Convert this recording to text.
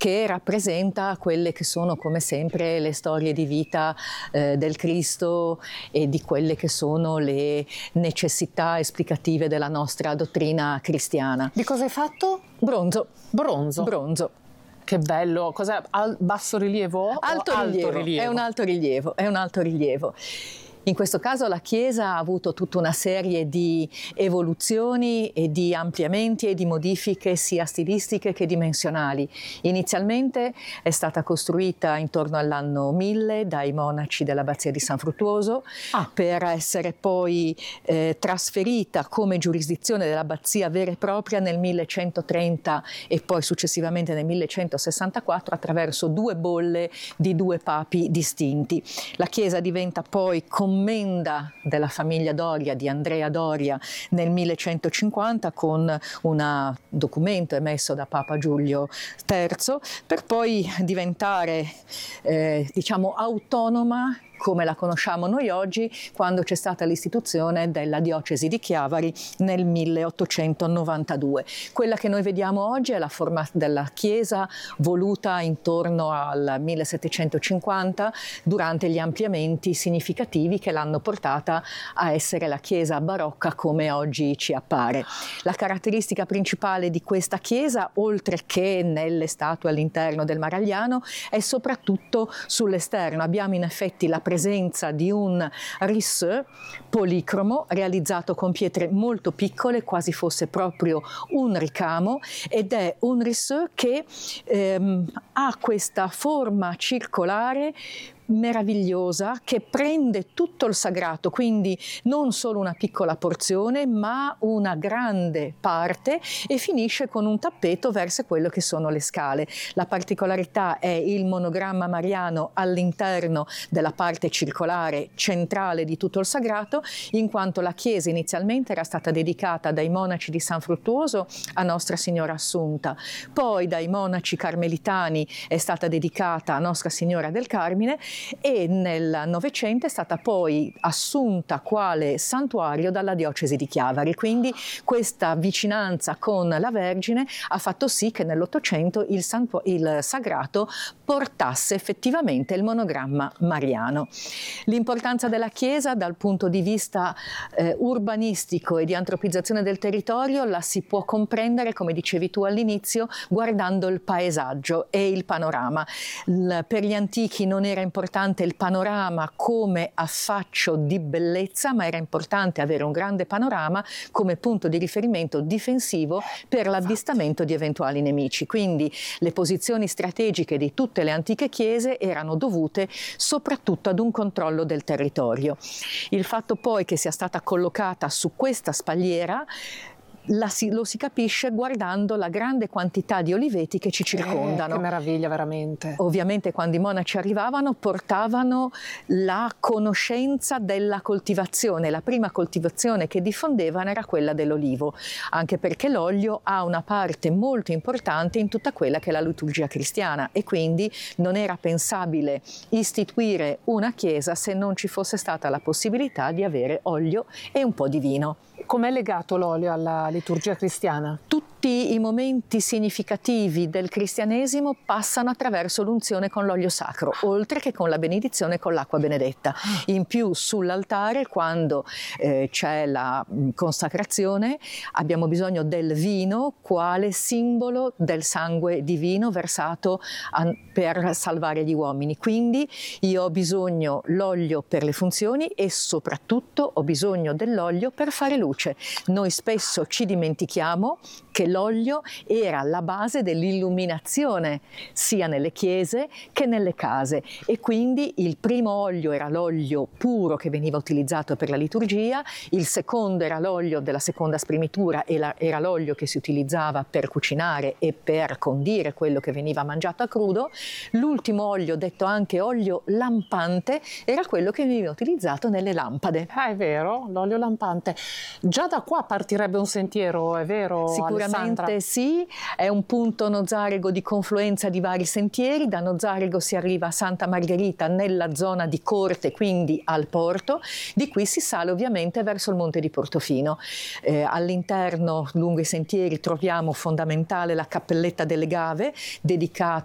che rappresenta quelle che sono come sempre le storie di vita del Cristo e di quelle che sono le necessità esplicative della nostra dottrina cristiana. Di cosa è fatto? Bronzo. Bronzo. Che bello, cos'è? Basso rilievo? Alto rilievo? È un alto rilievo. In questo caso la Chiesa ha avuto tutta una serie di evoluzioni e di ampliamenti e di modifiche sia stilistiche che dimensionali. Inizialmente è stata costruita intorno all'anno 1000 dai monaci dell'abbazia di San Fruttuoso per essere poi trasferita come giurisdizione dell'abbazia vera e propria nel 1130 e poi successivamente nel 1164 attraverso 2 bolle di 2 papi distinti. La Chiesa diventa poi commenda della famiglia Doria, di Andrea Doria, nel 1150 con un documento emesso da Papa Giulio III, per poi diventare autonoma come la conosciamo noi oggi, quando c'è stata l'istituzione della diocesi di Chiavari nel 1892. Quella che noi vediamo oggi è la forma della chiesa voluta intorno al 1750 durante gli ampliamenti significativi che l'hanno portata a essere la chiesa barocca come oggi ci appare. La caratteristica principale di questa chiesa, oltre che nelle statue all'interno del Maragliano, è soprattutto sull'esterno. Abbiamo in effetti la presenza di un risseu policromo realizzato con pietre molto piccole, quasi fosse proprio un ricamo, ed è un risseu che ha questa forma circolare meravigliosa che prende tutto il sagrato, quindi non solo una piccola porzione ma una grande parte, e finisce con un tappeto verso quello che sono le scale. La particolarità è il monogramma mariano all'interno della parte circolare centrale di tutto il sagrato, in quanto la chiesa inizialmente era stata dedicata dai monaci di San Fruttuoso a Nostra Signora Assunta, poi dai monaci carmelitani è stata dedicata a Nostra Signora del Carmine, e nel Novecento è stata poi assunta quale santuario dalla diocesi di Chiavari. Quindi questa vicinanza con la Vergine ha fatto sì che nell'Ottocento il sagrato portasse effettivamente il monogramma mariano. L'importanza della chiesa dal punto di vista urbanistico e di antropizzazione del territorio la si può comprendere, come dicevi tu all'inizio, guardando il paesaggio e il panorama. Per gli antichi non era importante il panorama come affaccio di bellezza, ma era importante avere un grande panorama come punto di riferimento difensivo per l'avvistamento di eventuali nemici. Quindi le posizioni strategiche di tutte le antiche chiese erano dovute soprattutto ad un controllo del territorio. Il fatto poi che sia stata collocata su questa spalliera lo si capisce guardando la grande quantità di oliveti che ci circondano. Che meraviglia, veramente. Ovviamente quando i monaci arrivavano portavano la conoscenza della coltivazione. La prima coltivazione che diffondevano era quella dell'olivo, anche perché l'olio ha una parte molto importante in tutta quella che è la liturgia cristiana, e quindi non era pensabile istituire una chiesa se non ci fosse stata la possibilità di avere olio e un po' di vino. Com'è legato l'olio alla liturgia cristiana? Tutti i momenti significativi del cristianesimo passano attraverso l'unzione con l'olio sacro, oltre che con la benedizione con l'acqua benedetta. In più sull'altare, quando c'è la consacrazione, abbiamo bisogno del vino quale simbolo del sangue divino versato per salvare gli uomini. Quindi io ho bisogno dell'olio per le funzioni e soprattutto ho bisogno dell'olio per fare luce. Noi spesso ci dimentichiamo che l'olio era la base dell'illuminazione sia nelle chiese che nelle case, e quindi il primo olio era l'olio puro che veniva utilizzato per la liturgia, il secondo era l'olio della seconda spremitura e era l'olio che si utilizzava per cucinare e per condire quello che veniva mangiato a crudo, l'ultimo olio, detto anche olio lampante, era quello che veniva utilizzato nelle lampade. È vero, l'olio lampante. Già da qua partirebbe un sentiero, è vero? Sicuramente Alessandra? sì, è un punto Nozarego di confluenza di vari sentieri. Da Nozarego si arriva a Santa Margherita nella zona di Corte, quindi al porto. Di qui si sale ovviamente verso il monte di Portofino. All'interno, lungo i sentieri, troviamo fondamentale la Cappelletta delle Gave, dedicata